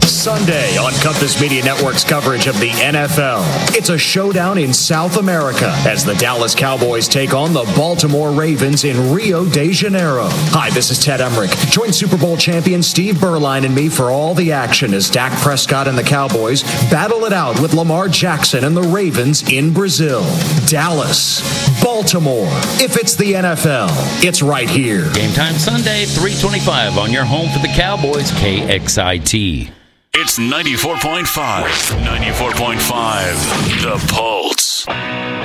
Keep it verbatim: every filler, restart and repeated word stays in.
Sunday on Compass Media Network's coverage of the N F L. It's a showdown in South America as the Dallas Cowboys take on the Baltimore Ravens in Rio de Janeiro. Hi, this is Ted Emmerich. Join Super Bowl champion Steve Berline and me for all the action as Dak Prescott and the Cowboys battle it out with Lamar Jackson and the Ravens in Brazil. Dallas, Baltimore. If it's the N F L, it's right here. Game time Sunday, three twenty-five on your home for the Cowboys, K X I T. It's ninety-four point five. ninety-four point five. The Pulse.